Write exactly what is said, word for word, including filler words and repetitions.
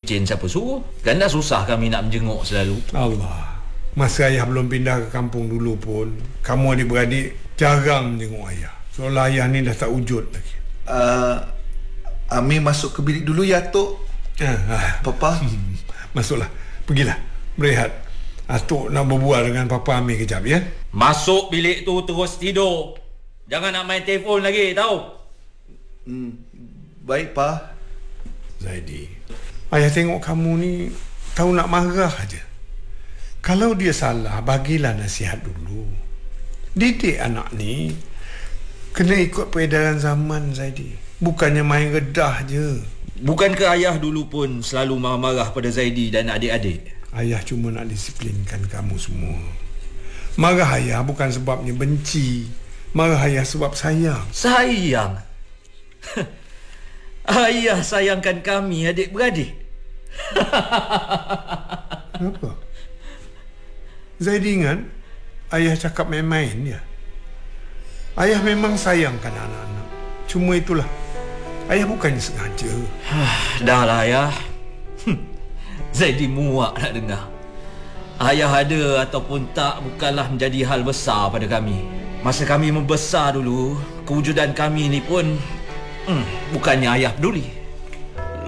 licin siapa suruh? Kan dah susah kami nak menjenguk selalu. Allah, masa ayah belum pindah ke kampung dulu pun, kamu adik-beradik jarang menjenguk ayah. Seolah ayah ni dah tak wujud lagi. Uh, Amir masuk ke bilik dulu ya, Atuk. Ah, Papa. Hmm, masuklah. Pergilah. Berehat. Atuk nak berbual dengan Papa Amir kejap, ya? Masuk bilik tu terus tidur. Jangan nak main telefon lagi, tahu? Hmm, baik, Pa. Zaidi, ayah tengok kamu ni tahu nak marah aja. Kalau dia salah, bagilah nasihat dulu. Didik anak ni kena ikut peredaran zaman, Zaidi. Bukannya main redah je. Bukankah ayah dulu pun selalu marah-marah pada Zaidi dan adik-adik? Ayah cuma nak disiplinkan kamu semua. Marah ayah bukan sebabnya benci. Marah ayah sebab sayang. Sayang? Ayah sayangkan kami adik-beradik. Kenapa? Zaidi ingat ayah cakap main-main je. Ayah memang sayangkan anak-anak. Cuma itulah, ayah bukannya sengaja. Dah lah ayah. Zaidi muak nak dengar. Ayah ada ataupun tak bukanlah menjadi hal besar pada kami. Masa kami membesar dulu, kewujudan kami ni pun hmm, bukannya ayah peduli.